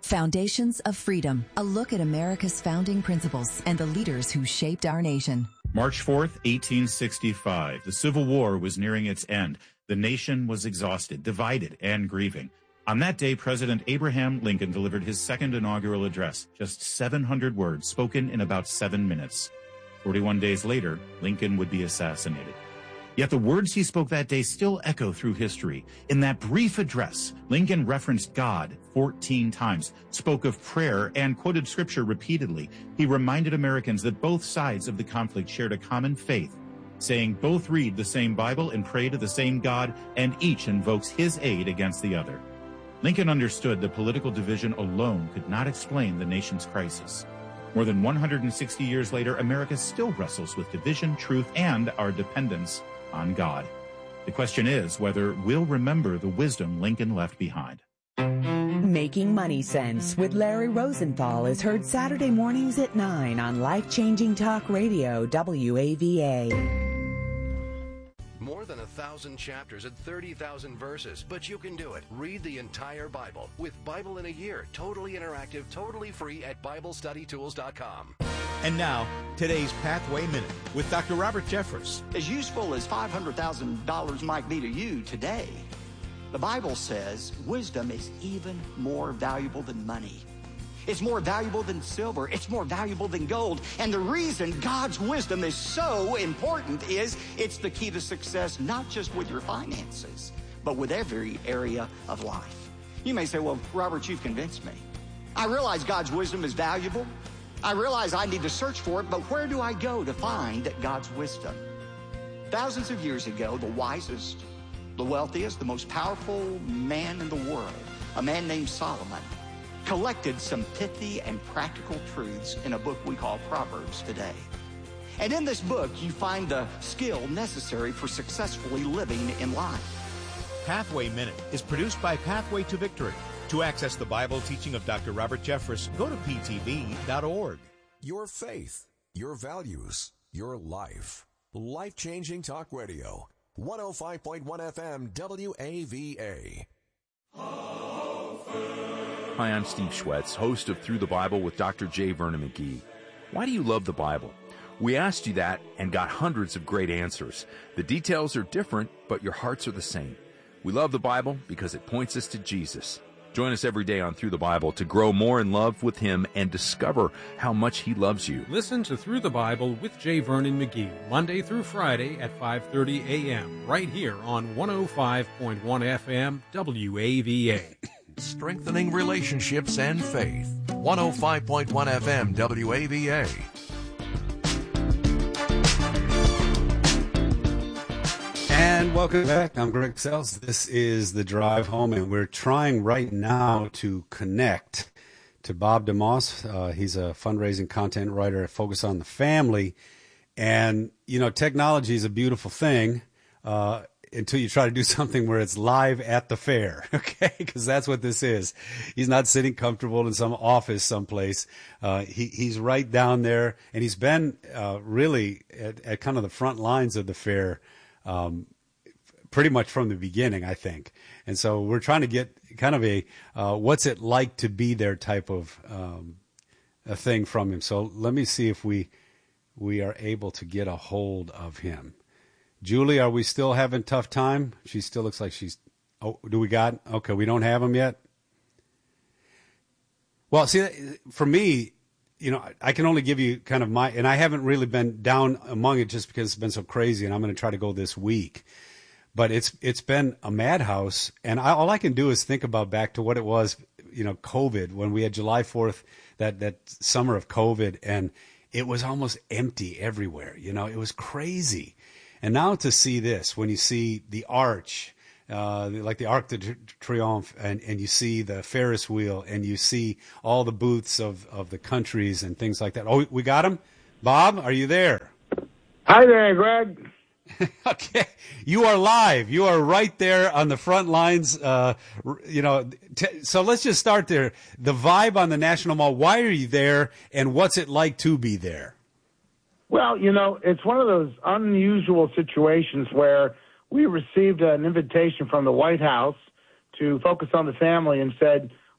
Foundations of Freedom, a look at America's founding principles and the leaders who shaped our nation. March 4th, 1865. The Civil War was nearing its end. The nation was exhausted, divided, and grieving. On that day, President Abraham Lincoln delivered his second inaugural address, just 700 words spoken in about 7 minutes. 41 days later, Lincoln would be assassinated. Yet the words he spoke that day still echo through history. In that brief address, Lincoln referenced God 14 times, spoke of prayer, and quoted scripture repeatedly. He reminded Americans that both sides of the conflict shared a common faith, saying both read the same Bible and pray to the same God, and each invokes his aid against the other. Lincoln understood that political division alone could not explain the nation's crisis. More than 160 years later, America still wrestles with division, truth, and our dependence on God. The question is whether we'll remember the wisdom Lincoln left behind. Making Money Sense with Larry Rosenthal is heard Saturday mornings at 9 on Life-Changing Talk Radio, WAVA. More than 1,000 chapters and 30,000 verses, but you can do it. Read the entire Bible with Bible in a Year, totally interactive, totally free at BibleStudyTools.com. And now, today's Pathway Minute with Dr. Robert Jeffress. As useful as $500,000 might be to you today, the Bible says wisdom is even more valuable than money. It's more valuable than silver. It's more valuable than gold. And the reason God's wisdom is so important is it's the key to success, not just with your finances, but with every area of life. You may say, well, Robert, you've convinced me. I realize God's wisdom is valuable. I realize I need to search for it, but where do I go to find God's wisdom? Thousands of years ago, the wisest, the wealthiest, the most powerful man in the world, a man named Solomon, collected some pithy and practical truths in a book we call Proverbs today. And in this book, you find the skill necessary for successfully living in life. Pathway Minute is produced by Pathway to Victory. To access the Bible teaching of Dr. Robert Jeffress, go to ptv.org. Your faith, your values, your life. Life-Changing Talk Radio. 105.1 FM WAVA. Hi, I'm Steve Schwetz, host of Through the Bible with Dr. J. Vernon McGee. Why do you love the Bible? We asked you that and got hundreds of great answers. The details are different, but your hearts are the same. We love the Bible because it points us to Jesus. Join us every day on Through the Bible to grow more in love with Him and discover how much He loves you. Listen to Through the Bible with J. Vernon McGee, Monday through Friday at 5:30 a.m., right here on 105.1 FM WAVA. Strengthening relationships and faith. 105.1 FM WAVA. And welcome back. I'm Greg Sells. This is The Drive Home, and we're trying right now to connect to Bob DeMoss. He's a fundraising content writer at Focus on the Family. And, you know, technology is a beautiful thing until you try to do something where it's live at the fair, okay? Because that's what this is. He's not sitting comfortable in some office someplace. He's right down there, and he's been really at kind of the front lines of the fair pretty much from the beginning, I think. And so we're trying to get kind of a what's it like to be there type of a thing from him. So let me see if we are able to get a hold of him. Julie, are we still having a tough time? She still looks like she's... Oh, do we got... Okay, we don't have him yet? Well, see, for me, you know, I can only give you kind of my... And I haven't really been down among it just because it's been so crazy, and I'm going to try to go this week. But it's been a madhouse, and all I can do is think about back to what it was, you know, COVID, when we had July 4th, that summer of COVID, and it was almost empty everywhere. You know, it was crazy. And now to see this, when you see the arch, like the Arc de Triomphe, and you see the Ferris wheel, and you see all the booths of the countries and things like that. Oh, we got him? Bob, are you there? Hi there, Greg. Okay. You are live. You are right there on the front lines. You know, so let's just start there. The vibe on the National Mall, why are you there, and what's it like to be there? Well, you know, it's one of those unusual situations where we received an invitation from the White House to Focus on the Family and said,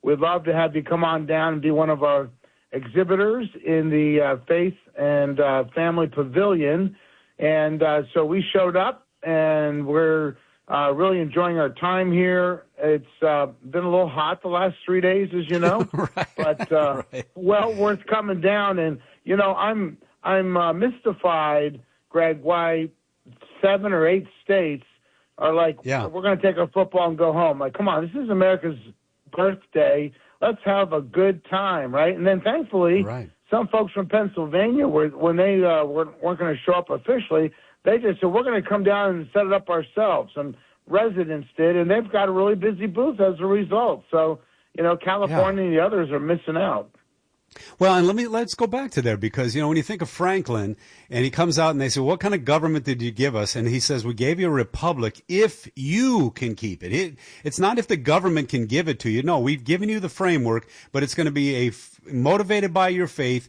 we'd love to have you come on down and be one of our exhibitors in the Faith and Family Pavilion. And so we showed up, and we're really enjoying our time here. It's been a little hot the last 3 days, as you know, right. But right. well worth coming down. And I'm mystified, Greg, why 7 or 8 states are like, we're going to take our football and go home. Like, come on, this is America's birthday. Let's have a good time, right? And then thankfully, some folks from Pennsylvania, when they weren't going to show up officially, they just said, we're going to come down and set it up ourselves. And residents did, and they've got a really busy booth as a result. So, California and the others are missing out. Well, and let's go back to there, because, when you think of Franklin and he comes out and they say, what kind of government did you give us? And he says, we gave you a republic if you can keep it. It's not if the government can give it to you. No, we've given you the framework, but it's going to be motivated by your faith,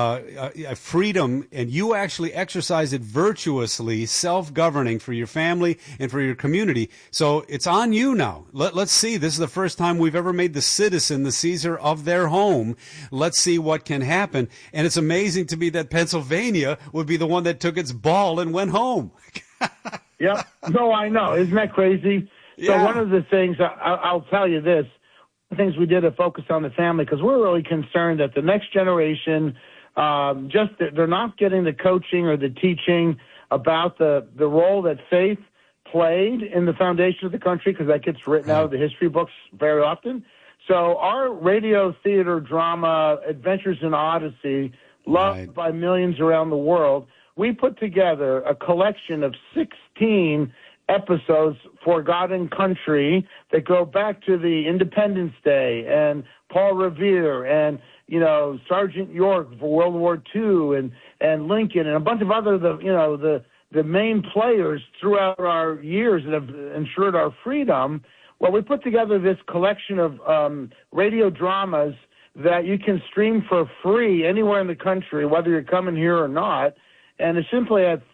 a freedom, and you actually exercise it virtuously, self-governing for your family and for your community. So it's on you now. Let's see. This is the first time we've ever made the citizen the Caesar of their home. Let's see what can happen. And it's amazing to me that Pennsylvania would be the one that took its ball and went home. Yep. No, I know. Isn't that crazy? So one of the things, I'll tell you this, things we did to focus on the family, because we're really concerned that the next generation, they're not getting the coaching or the teaching about the role that faith played in the foundation of the country, because that gets written out of the history books very often. So our radio theater drama, Adventures in Odyssey, loved by millions around the world, we put together a collection of 16 episodes for God and Country that go back to the Independence Day and Paul Revere and, Sergeant York for World War II and Lincoln and a bunch of other, the main players throughout our years that have ensured our freedom. Well, we put together this collection of radio dramas that you can stream for free anywhere in the country, whether you're coming here or not. And it's simply at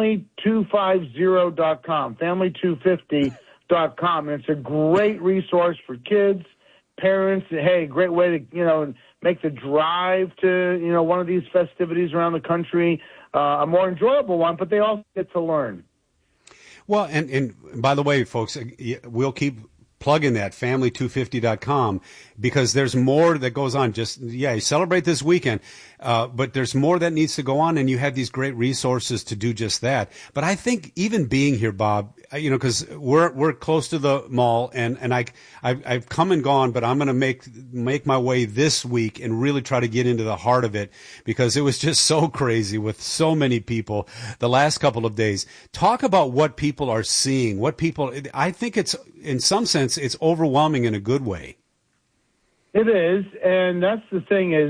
family250.com, family250.com. And it's a great resource for kids, parents. Hey, great way to, make the drive to, one of these festivities around the country a more enjoyable one, but they also get to learn. Well, and by the way, folks, we'll keep plugging that, family250.com, because there's more that goes on. You celebrate this weekend, but there's more that needs to go on, and you have these great resources to do just that. But I think even being here, Bob, because we're close to the mall, and I've come and gone, but I'm going to make my way this week and really try to get into the heart of it, because it was just so crazy with so many people the last couple of days. Talk about what people are seeing, I think it's, in some sense, it's overwhelming in a good way. It is, and that's the thing is,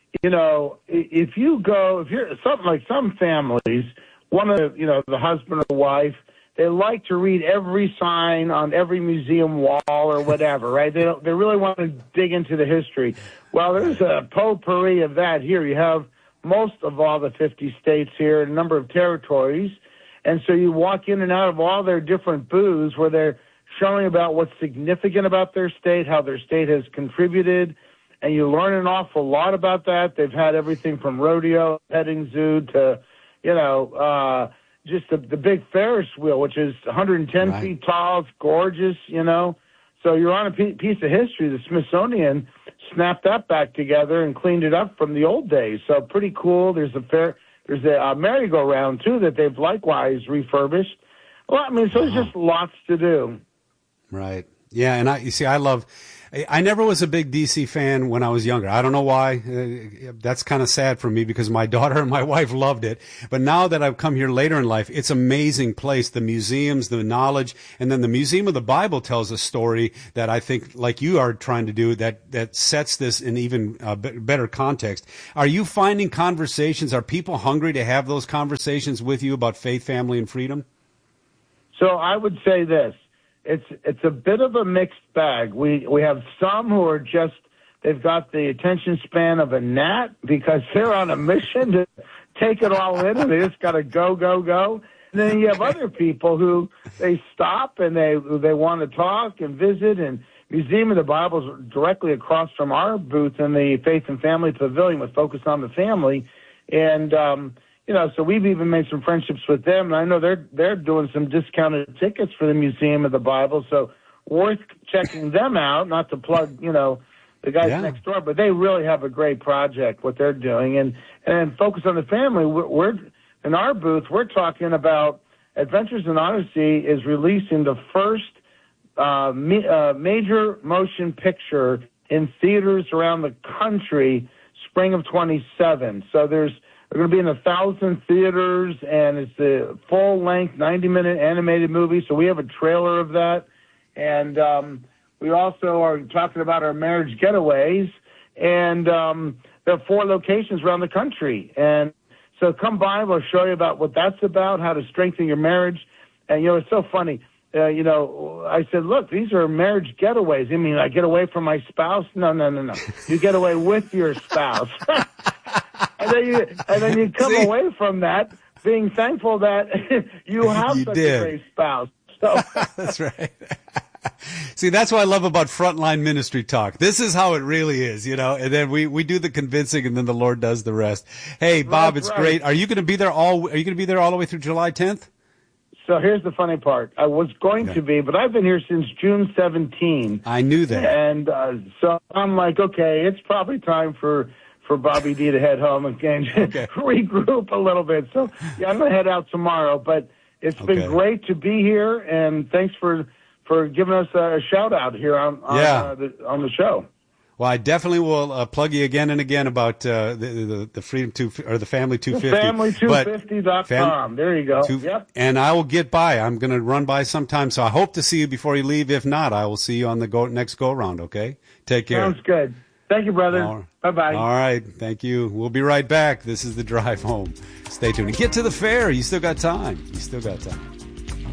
if you're something like some families, one of the husband or wife, they like to read every sign on every museum wall or whatever, right? They really want to dig into the history. Well, there's a potpourri of that here. You have most of all the 50 states here, a number of territories, and so you walk in and out of all their different booths where they're showing about what's significant about their state, how their state has contributed, and you learn an awful lot about that. They've had everything from rodeo, petting zoo to, just the big Ferris wheel, which is 110 feet tall. It's gorgeous, So you're on a piece of history. The Smithsonian snapped that back together and cleaned it up from the old days. So pretty cool. There's a merry-go-round, too, that they've likewise refurbished. Well, so there's just lots to do. Right. Yeah, and I never was a big DC fan when I was younger. I don't know why. That's kind of sad for me, because my daughter and my wife loved it. But now that I've come here later in life, it's an amazing place. The museums, the knowledge, and then the Museum of the Bible tells a story that I think, like you are trying to do, that sets this in even better context. Are you finding conversations? Are people hungry to have those conversations with you about faith, family, and freedom? So I would say this. It's a bit of a mixed bag. We have some who are they've got the attention span of a gnat, because they're on a mission to take it all in, and they just got to go, go, go. And then you have other people who they stop and they want to talk and visit and Museum of the Bible is directly across from our booth in the Faith and Family Pavilion with Focus on the Family. And, so we've even made some friendships with them. And I know they're doing some discounted tickets for the Museum of the Bible. So worth checking them out, not to plug, the guys next door, but they really have a great project, what they're doing. And Focus on the Family, we're in our booth, we're talking about Adventures in Odyssey is releasing the first major motion picture in theaters around the country, spring of 27. So they're going to be in 1,000 theaters, and it's a full-length 90-minute animated movie. So we have a trailer of that. And we also are talking about our marriage getaways, and there are 4 locations around the country. And so come by, we'll show you about what that's about, how to strengthen your marriage. And, it's so funny. I said, look, these are marriage getaways. I mean, I get away from my spouse? No. You get away with your spouse. and then you come away from that being thankful that you have such a great spouse. So that's right. See, that's what I love about Frontline Ministry Talk. This is how it really is, and then we do the convincing and then the Lord does the rest. Hey, Bob, that's it's great. Are you going to be there all the way through July 10th? So here's the funny part. I was going to be, but I've been here since June 17. I knew that. And so I'm like, okay, it's probably time for Bobby D to head home and regroup a little bit. So, I'm going to head out tomorrow. But it's been great to be here, and thanks for giving us a shout-out here on the show. Well, I definitely will plug you again and again about the Freedom 2 or the Family 250. Family250.com. There you go. Yep. And I will get by. I'm going to run by sometime. So I hope to see you before you leave. If not, I will see you on the next go round. Okay. Take care. Sounds good. Thank you, brother. Bye-bye. All right. Thank you. We'll be right back. This is The Drive Home. Stay tuned. And get to the fair. You still got time.